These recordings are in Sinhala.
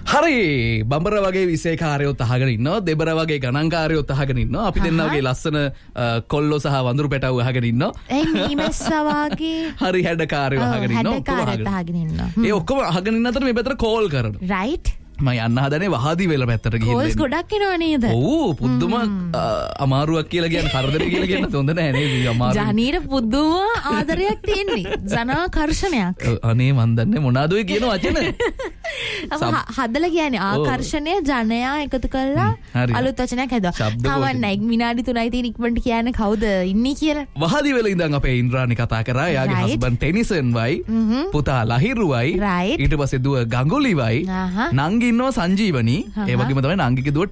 හරි බඹර වගේ විශේෂකාරයොත් අහගෙන ඉන්නවා දෙබර වගේ ගණන්කාරයොත් අහගෙන ඉන්නවා අපි දෙන්නගේ ලස්සන කොල්ලෝ සහ වඳුරු පැටවු අහගෙන ඉන්නවා මීමැස්සා වගේ හරි හැඩකාරයෝ අහගෙන ඉන්නවා හැඩකාරයොත් අහගෙන ඉන්නවා ඒ ඔක්කොම අහගෙන ඉන්න අතර මේ පැත්තට කෝල් කරනවා රයිට් මම යන්න හදනේ වහදී වෙල පැත්තට ගිහින් කෝල්ස් ගොඩක් එනවා නේද ඔව් පුදුම අමාරුවක් කියලා කියන කරදරේ කියලා කියන හොඳ නැහැ නේද අමාරු ජනීර පුදුම ආදරයක් තියෙන්නේ ජනාකර්ෂණයක් අනේ මන් දන්නේ මොනවාද ඔය කියන වචන හදලා කියන්නේ ආකර්ෂණය ජනයා එකතු කරලා අලුත් වචනයක් හදුවා කවන්නේ විනාඩි 3යි තියෙන ඉක්මනට කියන්නේ කවුද ඉන්නේ කියලා වහදී වෙල ඉඳන් අපේ ඉන්ද්‍රානි කතා කරා එයාගේ හස්බන්ඩ් ටෙනිසන් වයි පුතා ලහිරුවයි ඊට පස්සේ දුව ගඟුලිවයි නංගි ඉන්නවා සංජීවනි ඒ වගේම තමයි නංගිගේ දුව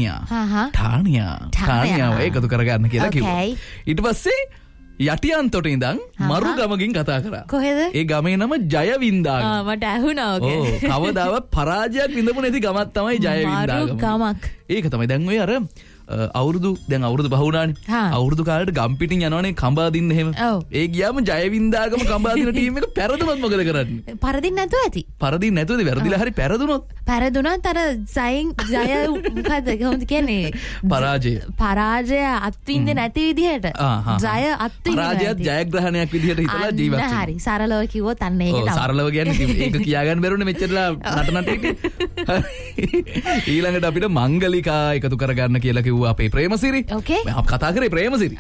ටානියා ඒකතු කරගන්න කියලා කිව්වා ඊට පස්සේ යටියන්තොට ඉඳන් මරු ගමකින් කතා කරා කොහෙද ඒ ගමේ නම ජයවින්දාගම මට ඇහුණා ඔගේ කවදාවත් පරාජයක් විඳපු නැති ගමක් තමයි ජයවින්දාගම ගමක් ඒක තමයි දැන් ඔය අර අවුරුදු පහ වුණානේ අවුරුදු කාලේට ගම්පිටින් යනවනේ කඹා දින්න එහෙම ඒ ගියාම ජයවින්දාගම කඹා දින ටීම් එක පෙරදුනොත් මොකද කරන්නේ පරදින්න නැතුව ඇති පරදින්න නැතුවද වැරදිලා හරි පෙරදුනොත් අර ජය මොකද කොහොමද කියන්නේ පරාජය අත්විඳින්න නැති විදිහට ජය අත්විඳින්න පරාජයත් ජයග්‍රහණයක් විදිහට හිතලා ජීවත් වෙනවා හරි සරලව කිව්වොත් අන්න ඒක තමයි සරලව කියන්නේ ඒක කියාගන්න බැරුනේ මෙච්චරලා නටනට ඊළඟට අපිට මංගලිකා එකතු කරගන්න කියලා අපේ ප්‍රේමසිරි කතා කරේ ප්‍රේමසිරි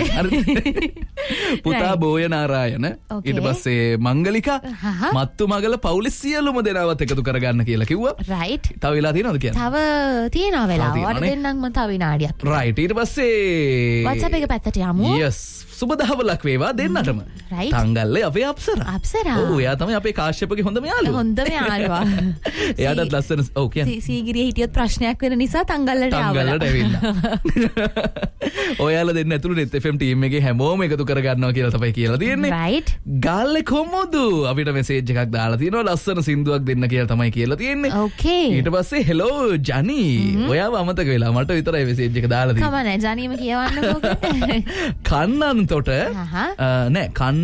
පුතා බෝය නාරායන ඊට පස්සේ මංගලිකා මත්තු මගල පවුලේ සියලුම දෙනාවත් එකතු කරගන්න කියලා කිව්වා රයිට් තව වෙලා තියෙනවද කියන්නේ තව තියෙනවා වෙලාව වඩ දෙන්නක්ම තව විනාඩියක් රයිට් ඊට පස්සේ WhatsApp එක පැත්තට යමු yes සුබ දහවලක් වේවා දෙන්නටම තංගල්ලේ අපේ අප්සරා ඔව් එයා තමයි අපේ කාශ්‍යපගේ හොඳම යාළුවා එයාටත් ලස්සන ඔව් කියන්නේ සීගිරිය හිටියොත් ප්‍රශ්නයක් වෙන නිසා තංගල්ලට ඇවිල්ලා ඔයාලා දෙන්න ඇතුළු net fm team එකේ හැමෝම එකතු කරගන්නවා කියලා තමයි කියලා තියෙන්නේ රයිට් ගාල්ලේ කොමුදු අපිට මෙසේජ් එකක් දාලා තියෙනවා ලස්සන සින්දුවක් දෙන්න කියලා තමයි කියලා තියෙන්නේ ඕකේ ඊට පස්සේ හෙලෝ ජනි ඔයාව අමතක වෙලා මට විතරයි මෙසේජ් එක දාලා තියෙන්නේ කමන්නේ ජනීම කියවන්නකෝ කන්නන්තොට නෑ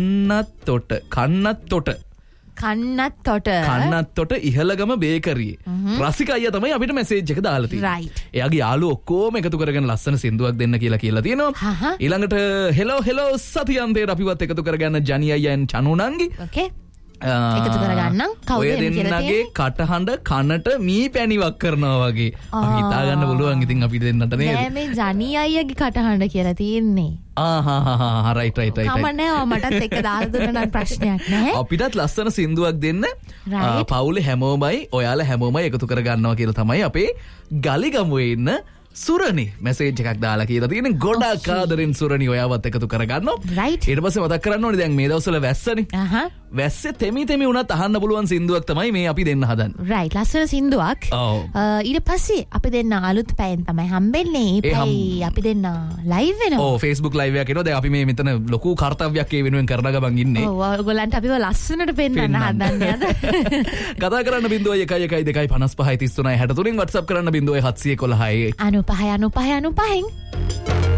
කන්නත්තොට ඉහළගම බේකරියේ රසික අයියා තමයි අපිට මෙසේජ් එක දාලා තියෙන්නේ. එයාගේ යාළුවෝ ඔක්කොම එකතු කරගෙන ලස්සන සින්දුවක් දෙන්න කියලා තියෙනවා. ඊළඟට හෙලෝ සතියන්තේට අපිවත් එකතු කරගන්න ජනි අයියා and චනු නංගි. ඕකේ. එකතු කරගන්නම් කවුද දෙන්නගේ කටහඬ කනට මී පැණිවක් කරනවා වගේ හිතා ගන්න පුළුවන් ඉතින් අපිට දෙන්නට නේද නෑ මේ ජනි අයියාගේ කටහඬ කියලා තියෙන්නේ රයිට් කමන්නේ මටත් එක දාලා දුන්න නම් ප්‍රශ්නයක් නැහැ අපිටත් ලස්සන සින්දුවක් දෙන්න පවුලේ හැමෝමයි ඔයාලා හැමෝමයි එකතු කරගන්නවා කියලා තමයි අපේ ගලිගමුවේ ඉන්න සුරණි මෙසේජ් එකක් දාලා කියලා තියෙන ගොඩක් ආදරෙන් සුරණි ඔයාවත් එකතු කරගන්නවා ඊට පස්සේ මතක් කරන්න ඕනේ දැන් මේ දවස්වල වැස්සනේ වැස්සේ තෙමි වුණත් අහන්න පුළුවන් සින්දුවක් තමයි මේ අපි දෙන්න හදන්නේ රයිට් ලස්සන සින්දුවක් ඊට පස්සේ අපි දෙන්න අලුත් පැයෙන් තමයි හම්බෙන්නේ පැයි අපි දෙන්න ලයිව් වෙනවා Facebook live එකක් එනවා දැන් අපි මේ මෙතන ලොකු කාර්යයක් ඒ වෙනුවෙන් කරන ගමන් ඉන්නේ ඔයගොල්ලන්ට අපිව ලස්සනට පෙන්නන්න හදන්නේ අද කතා කරන්න 0112553363 WhatsApp කරන්න 0711 95.